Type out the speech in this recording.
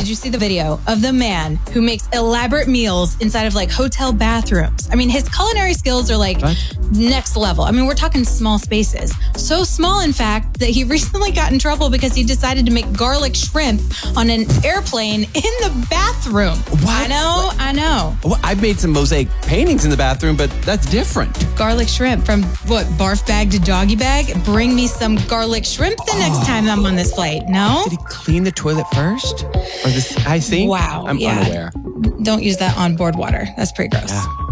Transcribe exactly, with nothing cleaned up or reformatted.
did you see the video of the man who makes elaborate meals inside of like hotel bathrooms? I mean, his culinary skills are like what? next level. I mean, we're talking small spaces. So small, in fact, that he recently got in trouble because he decided to make garlic shrimp on an airplane in the bathroom. What? I know, I know. Well, I've made some mosaic paintings in the bathroom, but that's different. Garlic shrimp from what, barf bag to doggy bag? Bring me some garlic shrimp the next oh. time I'm on this flight. No? Did he clean the toilet first? Or this, I think? Wow. I'm yeah. unaware. Don't use that on board water. That's pretty gross. Yeah.